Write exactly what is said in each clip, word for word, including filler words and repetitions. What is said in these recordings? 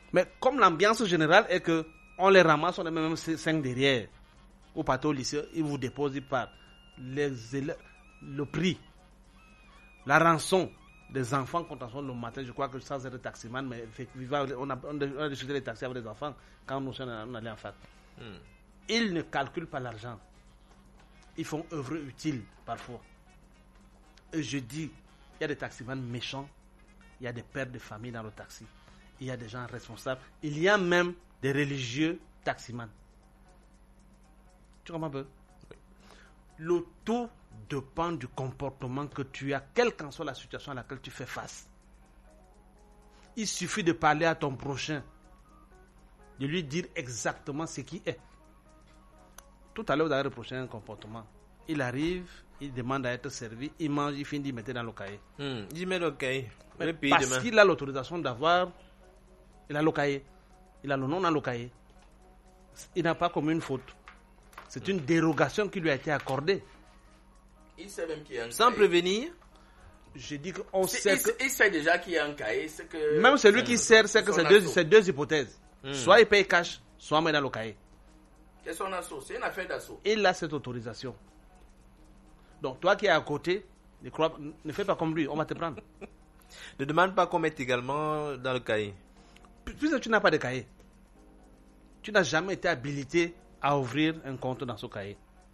Mais comme l'ambiance générale est que on les ramasse, on est même cinq derrière. Au parti au lycée, ils vous déposent, ils partent. Les élèves, le prix, la rançon des enfants quand on sort le matin, je crois que sans être taximan, mais on a, on a discuté les taxis avec les enfants quand nous sommes on allait en fac. Hmm. Ils ne calculent pas l'argent. Ils font œuvre utile parfois. Et je dis, il y a des taximans méchants, il y a des pères de famille dans le taxi, il y a des gens responsables, il y a même des religieux taximans. Tu comprends un peu? Oui. Le tout dépend du comportement que tu as, quelle qu'en soit la situation à laquelle tu fais face. Il suffit de parler à ton prochain, de lui dire exactement ce qui est. Tout à l'heure, vous avez reproché un comportement. Il arrive, il demande à être servi, il mange, il finit, il met dans le cahier. Mmh, il met le cahier. Le parce demain. Qu'il a l'autorisation d'avoir, il a le cahier. Il a le nom dans le cahier. Il n'a pas commis une faute. C'est mmh. une dérogation qui lui a été accordée. Il sait même qu'il y a un Sans cahier. prévenir. Je dis qu'on sait il, que... il sait déjà qu'il y a un cahier. C'est que même celui qui sert, c'est que c'est deux, c'est deux hypothèses. Mmh. Soit il paye cash, soit il met dans le cahier. C'est son assaut, c'est une affaire d'assaut. Il a cette autorisation. Donc, toi qui es à côté, ne, crois, ne fais pas comme lui, on va te prendre. Ne demande pas qu'on mette également dans le cahier. Puisque tu n'as pas de cahier, tu n'as jamais été habilité à ouvrir un compte dans ce cahier.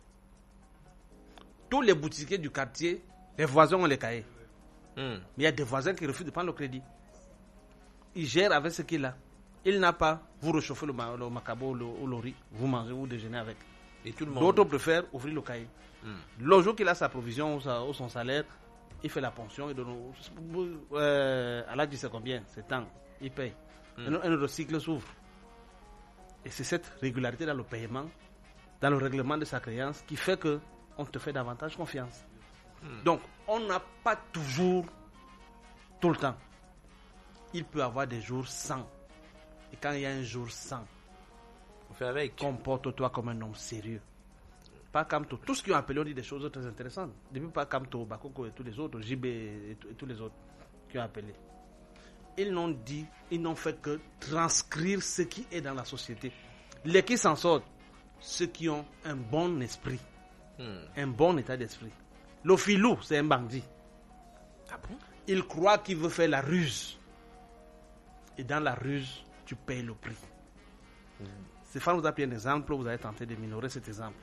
Tous les boutiquiers du quartier, les voisins ont les cahiers. Mm. Mais il y a des voisins qui refusent de prendre le crédit. Ils gèrent avec ce qu'il a. Il n'a pas, vous réchauffez le, le macabo ou le riz, vous mangez, vous déjeunez avec. Et tout le monde. D'autres préfèrent ouvrir le cahier. Mm. Le jour qu'il a sa provision ou, sa, ou son salaire, il fait la pension. Il donne, euh, à l'âge, c'est combien? C'est tant. Il paye. Mm. Un, un autre cycle s'ouvre. Et c'est cette régularité dans le paiement, dans le règlement de sa créance, qui fait qu'on te fait davantage confiance. Mm. Donc, on n'a pas toujours, tout le temps. Il peut y avoir des jours sans. Et quand il y a un jour sans, on fait avec. Comporte-toi comme un homme sérieux. Pas Kamto. Tous qui ont appelé ont dit des choses très intéressantes. Depuis pas Kamto, Bakoko et tous les autres, J B et, et tous les autres qui ont appelé. Ils n'ont dit, ils n'ont fait que transcrire ce qui est dans la société. Les qui s'en sortent, ceux qui ont un bon esprit, hmm. un bon état d'esprit. Le filou, c'est un bandit. Ah bon? Il croit qu'il veut faire la ruse. Et dans la ruse, tu payes le prix. Mmh. Stéphane vous a pris un exemple, vous avez tenté de minorer cet exemple.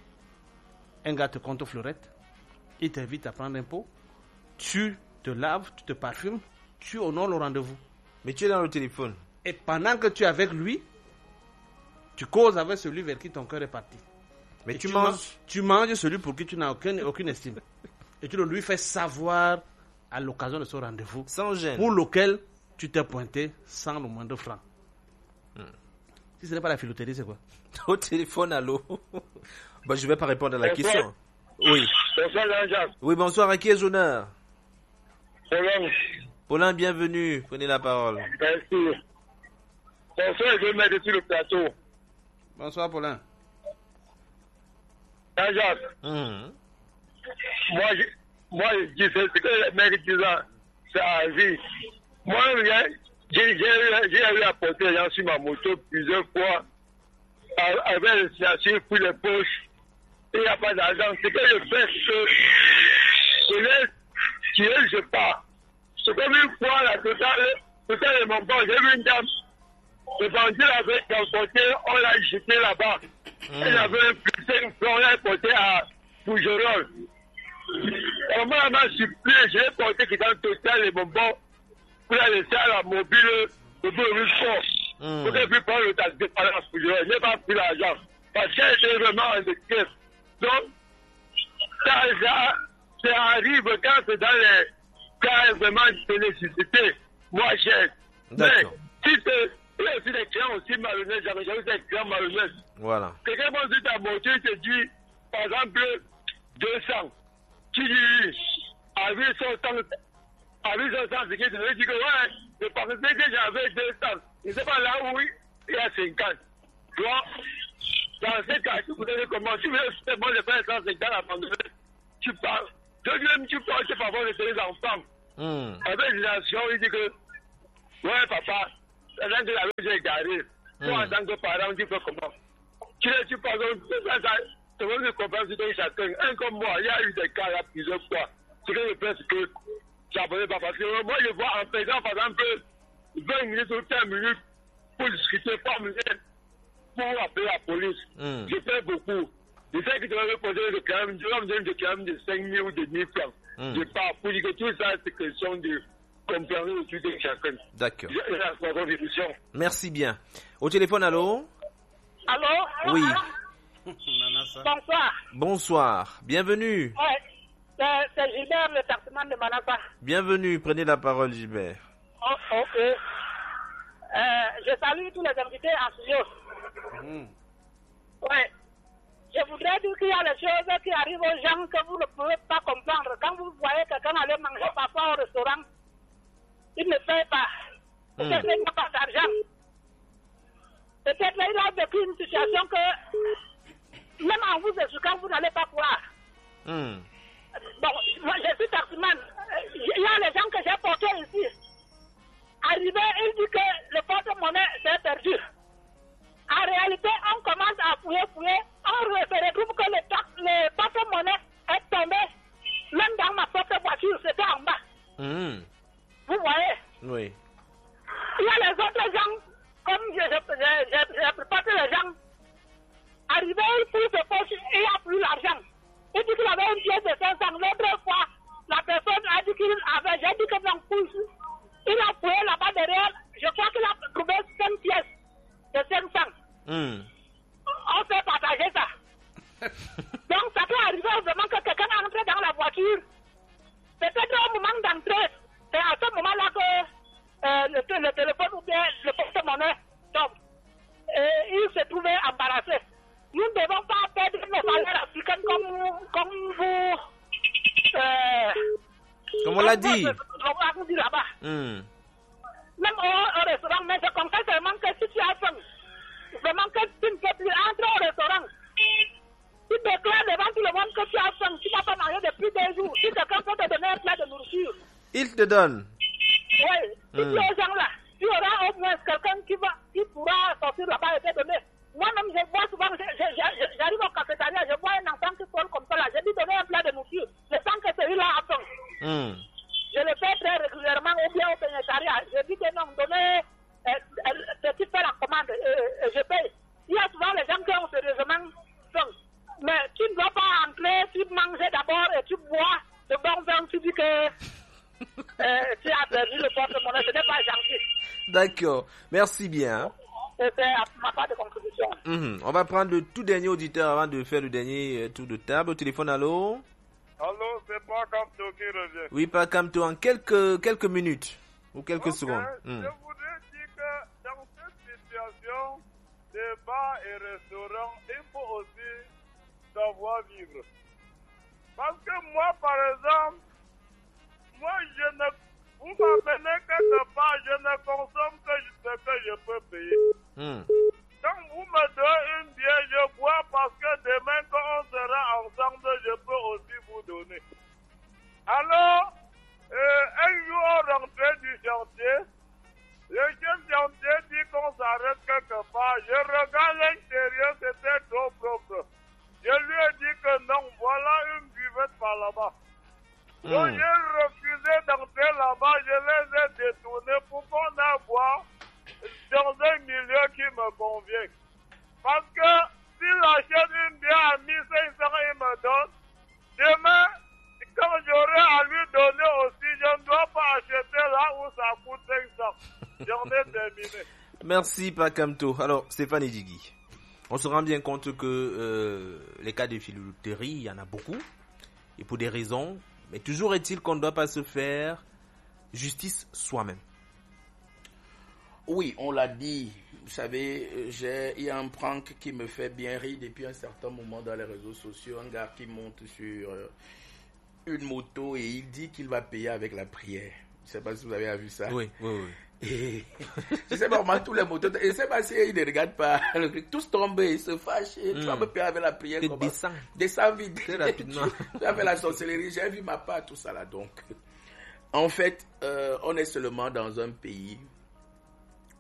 Un gars te compte fleurette, il t'invite à prendre un pot, tu te laves, tu te parfumes, tu honores le rendez-vous. Mais tu es dans le téléphone. Et pendant que tu es avec lui, tu causes avec celui vers qui ton cœur est parti. Mais tu, tu manges... manges Tu manges celui pour qui tu n'as aucune, aucune estime. Et tu le lui fais savoir à l'occasion de ce rendez-vous. Sans gêne. Pour lequel tu t'es pointé sans le moindre franc. Hmm. Si ce n'est pas la filouterie, c'est quoi? Au téléphone, allô? Bah, je ne vais pas répondre à la bonsoir. question. Oui. Bonsoir, Jean-Jacques. Oui, bonsoir. À qui est l'honneur? Paulin. Paulin, bienvenue. Prenez la parole. Merci. Bonsoir, je vais mettre sur le plateau. Bonsoir, Paulin. Jean-Jacques. Mmh. Moi, je, moi, je dis ce que les mecs disent, c'est à vie. Moi, j'ai eu à porter les gens sur ma moto plusieurs fois avec le signatures pour les poches. Et il n'y a pas d'argent. C'est que je fais que je laisse tirer, je pars. C'est comme une fois, la totale, totale de mon père, j'ai vu une dame. Le bandit l'avait transporté, on l'a jeté là-bas. Mmh. Elle avait un plus on l'a porté à Fougerolles. Alors moi, elle m'a supplié, je l'ai porté qui est dans total et bonbons pour la laisser à la mobile de Bourg fort. Mmh. Pour qu'elle puisse prendre le taxi par la Fougerolles. Je n'ai pas pris l'argent. Parce qu'elle était vraiment en détresse. Donc, ça, ça, ça arrive quand c'est dans les cas vraiment de nécessité. Moi, j'ai. Mais si c'est. Il y a aussi des clients aussi malhonnêtes, j'avais jamais des clients malhonnêtes. Voilà. Quelqu'un m'a dit ta moto, il te dit, par exemple, deux cents. Tu dis, avec son temps, avec son temps, c'est que tu veux dire que, ouais, je pensais que j'avais deux cents. Je ne sais pas là où il y a cinquante. Donc, dans ce cas, tu connais comment, tu veux justement le faire cent cinquante abandonné, tu parles. Deuxième, tu parles, c'est parfois de tes enfants. Mm. Avec les actions, il dit que, ouais, papa, l'un de la rue, j'ai garé. Toi, en tant que parent, tu fais comment? Tu ne suis pas donc, ça, ça, c'est vraiment une compréhension de chacun. Un comme moi, il y a eu des cas là plusieurs fois. Ce que je pense que ça ne pas parce que moi, je vois en faisant, par exemple, vingt minutes ou quinze minutes pour discuter, pas minutes pour appeler la police. Mm. Je fais beaucoup. Je sais que tu vas me poser de quand même, je vais me donner de quand même de cinq mille ou de mille francs. Mm. Je pars pour dire que tout ça, c'est question de compréhension de chacun. D'accord. La contribution. Merci bien. Au téléphone, allô? Allô? Oui. Bonsoir. Bonsoir. Bienvenue. Ouais. C'est Gilbert, le taximan de Manassa. Bienvenue. Prenez la parole, Gilbert. Oh, ok. Euh, je salue tous les invités en studio. Mm. Ouais. Je voudrais dire qu'il y a des choses qui arrivent aux gens que vous ne pouvez pas comprendre. Quand vous voyez quelqu'un aller manger parfois au restaurant, il ne paye pas. Mm. Peut-être qu'il n'a pas d'argent. Peut-être qu'il a vécu une situation que, même en vous expliquant, vous n'allez pas croire. Mm. Bon, moi je suis taximan. Il y a les gens que j'ai portés ici. Arrivé, il dit que le porte-monnaie s'est perdu. En réalité, on commence à fouiller, fouiller. On se retrouve que le, le porte-monnaie est tombé. Même dans ma propre voiture, c'était en bas. Mm. Vous voyez? Oui. Il y a les autres gens, comme je, je, je, je, je porte les gens. Arrivé, il pousse de poche et il n'a plus l'argent. Il dit qu'il avait une pièce de cinq cents. L'autre fois, la personne a dit qu'il avait, j'ai dit que j'en pousse. Il a fouillé là-bas derrière. Je crois qu'il a trouvé cinq pièces de cinq cents. Mm. On s'est partagé ça. Donc, ça peut arriver vraiment que quelqu'un entre dans la voiture. Peut-être au moment d'entrer, c'est à ce moment-là que euh, le, le téléphone ou bien le porte-monnaie tombe. Et il se trouvait embarrassé. Nous ne devons pas perdre nos valeurs africaines comme, comme vous. Euh, comme on l'a dit. On va dire là-bas. Mm. Même au, au restaurant, mais je conseille seulement que si tu as faim, vraiment que tu ne peux plus entrer au restaurant. Tu déclares devant tout le monde que tu as faim, tu n'as pas mangé depuis deux jours. Si quelqu'un peut te donner un plat de nourriture, il te donne. Oui, si mm. tu es aux gens là, tu auras au moins quelqu'un qui, va, qui pourra sortir là-bas et te donner. Moi-même, je vois souvent, je, je, je, j'arrive au cafétéria, je vois un enfant qui colle comme ça là, je lui donne un plat de nourriture. Je sens que celui-là a faim. Mm. Je le fais très régulièrement ou bien au pénitentiaire. Je dis que non, donnez, euh, euh, tu fais la commande et, et je paye. Il y a souvent les gens qui ont sérieusement faim. Mais tu ne dois pas entrer, tu manges d'abord et tu bois de bon vin, tu dis que euh, tu as perdu le porte-monnaie. Ce n'est pas gentil. D'accord. Merci bien. C'était ma part de contribution. Mm-hmm. On va prendre le tout dernier auditeur avant de faire le dernier tour de table. Au téléphone, allô? Allô, c'est pas Kamto qui revient. Oui, pas Kamto, en quelques, quelques minutes ou quelques okay. secondes. Mm. Je voudrais dire que dans cette situation, des bars et restaurants, il faut aussi savoir vivre. Parce que moi, par exemple, moi, je ne, vous m'amenez quelque part, je ne consomme que ce que je peux payer. Mm. Quand vous me donnez une bière, je bois parce que demain, quand on sera ensemble, je peux aussi vous donner. Alors, euh, un jour, on rentrait du chantier. Le chef chantier dit qu'on s'arrête quelque part. Je regarde l'intérieur, c'était trop propre. Je lui ai dit que non, voilà une buvette par là-bas. Mm. Donc, j'ai refusé d'entrer là-bas. Je les ai détournés pour qu'on aille boire dans un milieu qui me convient. Parce que s'il achète une bière à mille cinq cents, il me donne. Demain, quand j'aurai à lui donner aussi, je ne dois pas acheter là où ça coûte cinq cents. J'en ai terminé. Merci, Pakamto. Alors, Stéphane Edjigui, on se rend bien compte que euh, les cas de filouterie, il y en a beaucoup. Et pour des raisons. Mais toujours est-il qu'on ne doit pas se faire justice soi-même. Oui, on l'a dit. Vous savez, j'ai, il y a un prank qui me fait bien rire depuis un certain moment dans les réseaux sociaux. Un gars qui monte sur euh, une moto et il dit qu'il va payer avec la prière. Je ne sais pas si vous avez vu ça. Oui, oui, oui. Et je sais pas, moi, tous les motos, je ne sais pas s'ils ne regardent pas le truc. Tous tombés, ils se fâchent. Mm. Tu vas me payer avec la prière. Tu descends. Descends vite. Très rapidement. Tu as fait la sorcellerie. J'ai vu ma part, tout ça là. Donc, en fait, euh, on est seulement dans un pays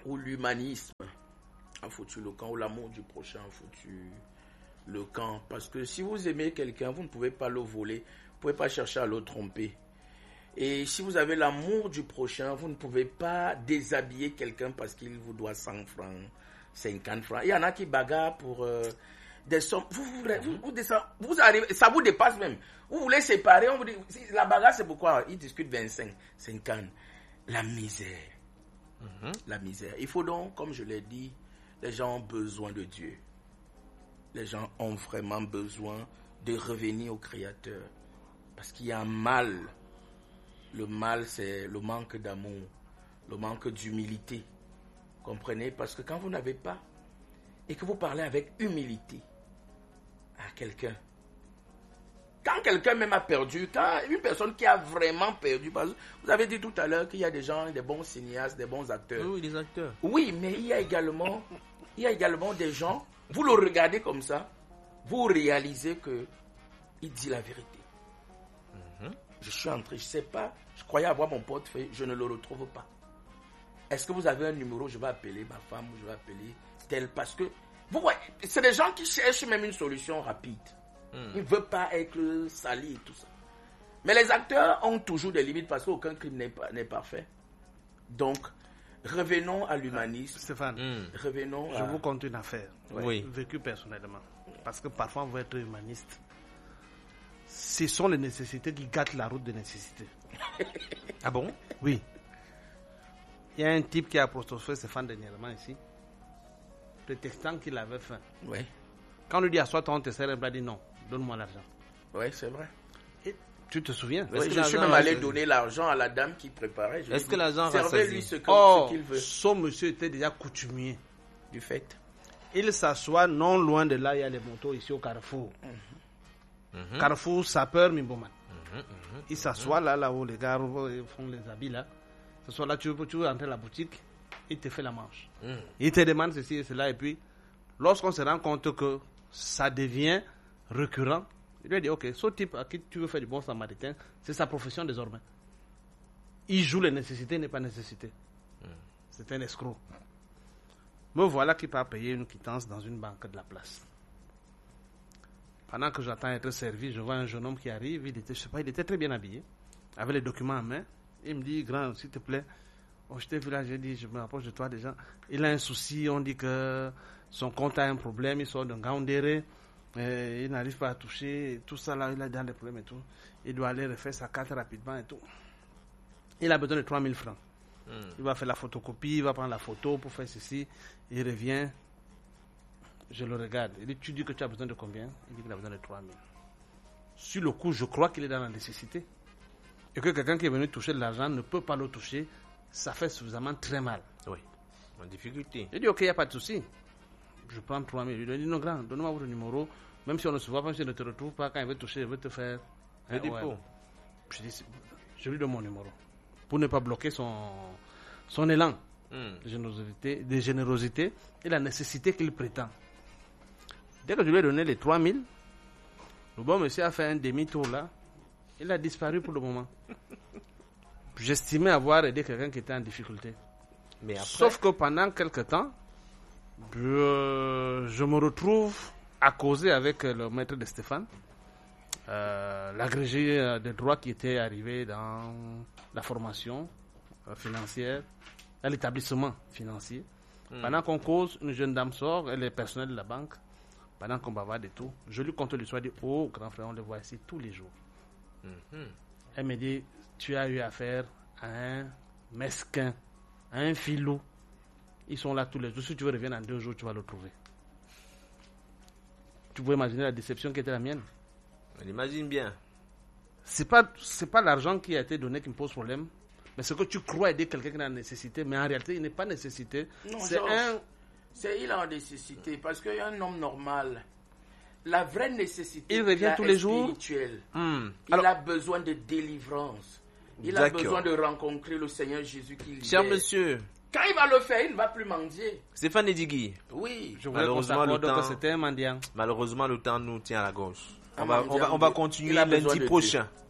où l'humanisme a foutu le camp, où l'amour du prochain a foutu le camp. Parce que si vous aimez quelqu'un, vous ne pouvez pas le voler, vous ne pouvez pas chercher à le tromper. Et si vous avez l'amour du prochain, vous ne pouvez pas déshabiller quelqu'un parce qu'il vous doit cent francs, cinquante francs. Il y en a qui bagarrent pour euh, des sommes. Vous, vous, vous, vous, descend, vous arrivez, ça vous dépasse même. Vous voulez séparer, on vous dit, la bagarre c'est pourquoi ils discutent vingt-cinq, cinquante. La misère. Mm-hmm. La misère. Il faut donc, comme je l'ai dit, les gens ont besoin de Dieu. Les gens ont vraiment besoin de revenir au Créateur. Parce qu'il y a un mal. Le mal, c'est le manque d'amour, le manque d'humilité. Comprenez? Parce que quand vous n'avez pas, et que vous parlez avec humilité à quelqu'un, quand quelqu'un même a perdu, quand une personne qui a vraiment perdu, parce que vous avez dit tout à l'heure qu'il y a des gens, des bons cinéastes, des bons acteurs. Oui, des acteurs. Oui, mais il y a également, il y a également des gens, vous le regardez comme ça, vous réalisez que il dit la vérité. Mm-hmm. Je suis entré, je ne sais pas, je croyais avoir mon portefeuille, je ne le retrouve pas. Est-ce que vous avez un numéro, je vais appeler ma femme, ou je vais appeler tel, parce que, vous voyez, c'est des gens qui cherchent même une solution rapide. Mm. Ils ne veulent pas être salis et tout ça. Mais les acteurs ont toujours des limites parce qu'aucun crime n'est, pas, n'est parfait. Donc, revenons à l'humanisme. Stéphane, mm. revenons je à... vous conte une affaire, oui. vécue personnellement. Parce que parfois, on veut être humaniste. Ce sont les nécessités qui gâtent la route de nécessité. Ah bon? Oui. Il y a un type qui a apostrophé Stéphane dernièrement ici, prétextant qu'il avait faim. Oui. Quand on lui dit assois-toi, on te sert, il a dit non, donne-moi l'argent. Oui, c'est vrai. Et tu te souviens? Oui, je suis même allé donner l'argent à la dame qui préparait. Est-ce que l'argent servez-lui ce, que, oh, ce qu'il veut. Son monsieur était déjà coutumier. Du fait. Il s'assoit non loin de là, il y a les motos ici au Carrefour. Mm-hmm. Mm-hmm. Carrefour Sapeur Mimboman. Mm-hmm. Mm-hmm. Il s'assoit là, là où les gars font les habits là. Ce soit là, tu veux, tu veux entrer dans la boutique, il te fait la manche. Mm. Il te demande ceci et cela, et puis, lorsqu'on se rend compte que ça devient récurrent, il lui dit, ok, ce type à qui tu veux faire du bon samaritain, c'est sa profession désormais. Il joue les nécessités, n'est pas nécessité. Mm. C'est un escroc. Me voilà qui part payer une quittance dans une banque de la place. Pendant que j'attends être servi, je vois un jeune homme qui arrive, il était, je sais pas, il était très bien habillé, avec les documents en main. Il me dit, grand, s'il te plaît, oh, je t'ai vu là, j'ai dit, je me rapproche de toi déjà. Il a un souci, on dit que son compte a un problème, il sort d'un Gaoundéré, il n'arrive pas à toucher, tout ça là, il a dans des problèmes et tout. Il doit aller refaire sa carte rapidement et tout. Il a besoin de trois mille francs. Mm. Il va faire la photocopie, il va prendre la photo pour faire ceci, il revient, je le regarde. Il dit, tu dis que tu as besoin de combien? Il dit qu'il a besoin de trois mille. Sur le coup, je crois qu'il est dans la nécessité. Et que quelqu'un qui est venu toucher de l'argent ne peut pas le toucher, ça fait suffisamment très mal. Oui, en difficulté. Il dit, ok, il n'y a pas de souci. Je prends trois mille. Il lui dit, non, grand, donne-moi votre numéro. Même si on ne se voit pas, même si on ne te retrouve pas, quand il veut toucher, il veut te faire un dépôt. Ouais. Je, dis, je lui donne mon numéro. Pour ne pas bloquer son, son élan mm. de, générosité, de générosité et la nécessité qu'il prétend. Dès que je lui ai donné les trois mille, le bon monsieur a fait un demi-tour là. Il a disparu pour le moment. J'estimais avoir aidé quelqu'un qui était en difficulté. Mais après... Sauf que pendant quelques temps, je, je me retrouve à causer avec le maître de Stéphane, euh, l'agrégé de droit qui était arrivé dans la formation euh, financière, à l'établissement financier. Mm. Pendant qu'on cause, une jeune dame sort, elle est personnelle de la banque. Pendant qu'on bavarde et tout, je lui conte l'histoire, je dis, oh grand frère, on le voit ici tous les jours. Mm-hmm. Elle me dit, tu as eu affaire à un mesquin, à un filou. Ils sont là tous les jours. Si tu veux revenir dans deux jours, tu vas le trouver. Tu peux imaginer la déception qui était la mienne. On imagine bien. C'est pas, c'est pas l'argent qui a été donné qui me pose problème, mais c'est que tu crois aider quelqu'un qui est en nécessité, mais en réalité, il n'est pas nécessité. Non, c'est Georges, un... c'est il est en nécessité, parce qu'un homme normal... La vraie nécessité, il revient tous les jours. Spirituelle. Hmm. Il Alors, a besoin de délivrance. Il D'accord. a besoin de rencontrer le Seigneur Jésus qui libère. Cher monsieur, quand il va le faire, il ne va plus mendier. Stéphane Edigui. Oui. Je malheureusement le temps. Que c'était un mendiant. Malheureusement le temps nous tient à la gauche. On un va, on va, on va continuer lundi prochain.